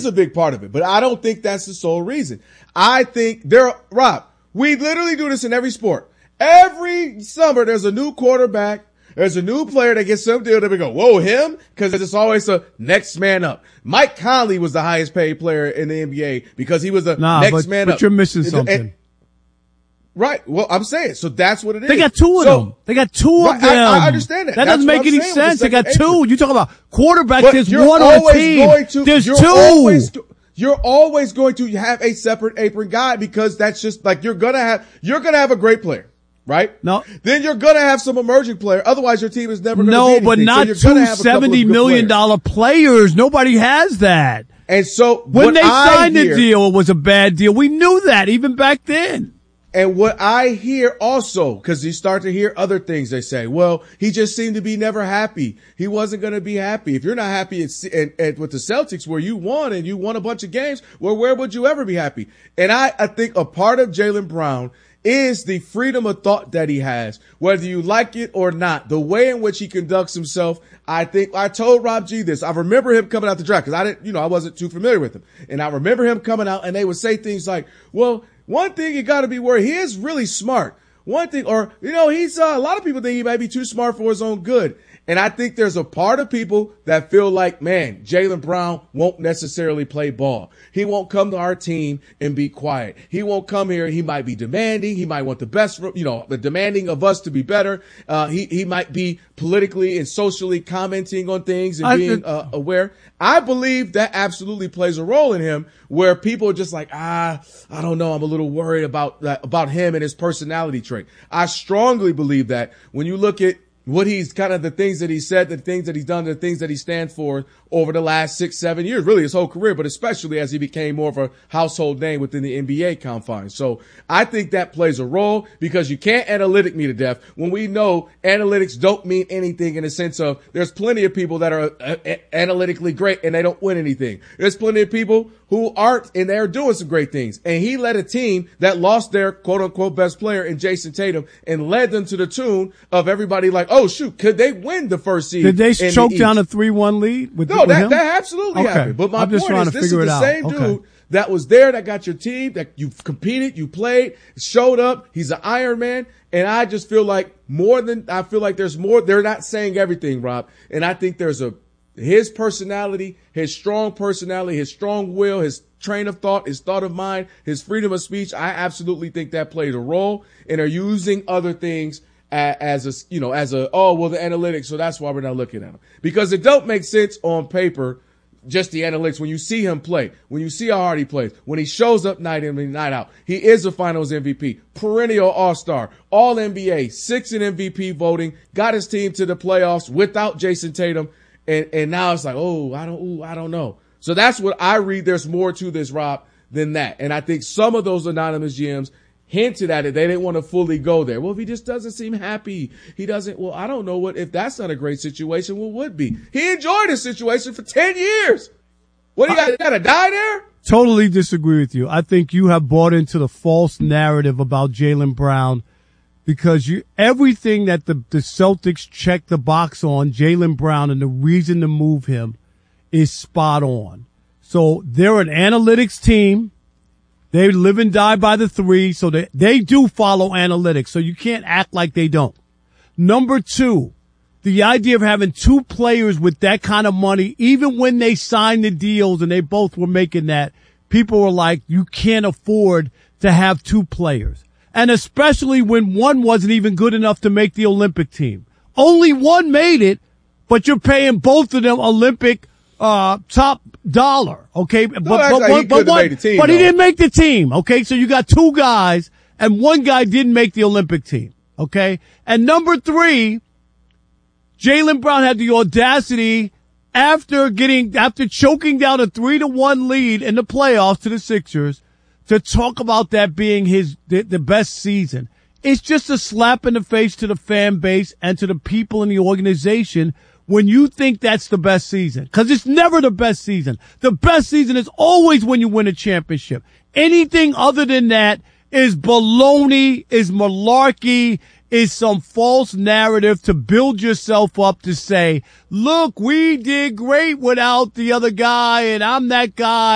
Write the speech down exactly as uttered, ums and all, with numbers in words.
is a big part of it, but I don't think that's the sole reason. I think there, Rob, we literally do this in every sport. Every summer, there's a new quarterback. There's a new player that gets some deal that we go, whoa, him? Cause it's always a next man up. Mike Conley was the highest paid player in the N B A because he was the nah, next but, man but up. But you're missing something. And, right. Well, I'm saying, so that's what it is. They got two of so, them. They got two right, of them. I, I understand that. That That's doesn't make any sense. They got two. You talk about quarterbacks. But There's you're one on the always team. going to, There's you're two. Always, you're always going to have a separate apron guy because that's just like you're gonna have, you're gonna have a great player. Right? No. Then you're gonna have some emerging player. Otherwise your team is never gonna no, be anything. but not so two seventy million dollar players. Nobody has that. And so when they I signed hear, the deal, it was a bad deal. We knew that even back then. And what I hear also, cause you start to hear other things they say, well, he just seemed to be never happy. He wasn't going to be happy. If you're not happy at, at, at, with the Celtics where you won and you won a bunch of games, well, where would you ever be happy? And I, I think a part of Jaylen Brown is the freedom of thought that he has, whether you like it or not, the way in which he conducts himself. I think I told Rob G this. I remember him coming out the draft because I didn't, you know, I wasn't too familiar with him. And I remember him coming out and they would say things like, well, one thing you got to be worried. He is really smart. One thing, or, you know, he's, uh, a lot of people think he might be too smart for his own good. And I think there's a part of people that feel like, man, Jaylen Brown won't necessarily play ball. He won't come to our team and be quiet. He won't come here. He might be demanding. He might want the best, you know, the demanding of us to be better. Uh, he, he might be politically and socially commenting on things and being uh, aware. I believe that absolutely plays a role in him where people are just like, ah, I don't know. I'm a little worried about that, about him and his personality trait. I strongly believe that when you look at what he's kind of the things that he said, the things that he's done, the things that he stands for over the last six, seven years, really his whole career, but especially as he became more of a household name within the N B A confines. So I think that plays a role because you can't analytic me to death when we know analytics don't mean anything in the sense of there's plenty of people that are uh, analytically great and they don't win anything. There's plenty of people who aren't and they're doing some great things. And he led a team that lost their quote unquote best player in Jason Tatum and led them to the tune of everybody like, oh shoot, could they win the first seed? Did they choke the down a three one lead with, no, with that, him? that absolutely okay. happened. But my I'm just point trying is to this is figure the it out. same okay. dude that was there, that got your team, that you've competed, you played, showed up. He's an Iron Man. And I just feel like more than, I feel like there's more, they're not saying everything, Rob. And I think there's a, his personality, his strong personality, his strong will, his train of thought, his thought of mind, his freedom of speech. I absolutely think that plays a role and are using other things as a, you know, as a, oh, well, the analytics. So that's why we're not looking at him because it don't make sense on paper. Just the analytics. When you see him play, when you see how hard he plays, when he shows up night in and night out, he is a finals M V P, perennial all-star, all N B A, six in M V P voting, got his team to the playoffs without Jason Tatum. And, and now it's like, oh, I don't, ooh, I don't know. So that's what I read. There's more to this, Rob, than that. And I think some of those anonymous G Ms hinted at it. They didn't want to fully go there. Well, if he just doesn't seem happy, he doesn't, well, I don't know what, if that's not a great situation, what would be? He enjoyed his situation for ten years. What, you got, you got to die there? Totally disagree with you. I think you have bought into the false narrative about Jaylen Brown because you, everything that the, the Celtics check the box on Jaylen Brown and the reason to move him is spot on. So they're an analytics team. They live and die by the three, so they, they do follow analytics, so you can't act like they don't. Number two, the idea of having two players with that kind of money, even when they signed the deals and they both were making that, people were like, you can't afford to have two players. And especially when one wasn't even good enough to make the Olympic team. Only one made it, but you're paying both of them Olympic uh top dollar, okay? But, no, but, but, one, but, one, team, but he didn't make the team, okay? So you got two guys, and one guy didn't make the Olympic team, okay? And number three, Jaylen Brown had the audacity after getting, after choking down a three to one lead in the playoffs to the Sixers to talk about that being his, the, the best season. It's just a slap in the face to the fan base and to the people in the organization when you think that's the best season. Cause it's never the best season. The best season is always when you win a championship. Anything other than that is baloney, is malarkey, is some false narrative to build yourself up to say, look, we did great without the other guy and I'm that guy.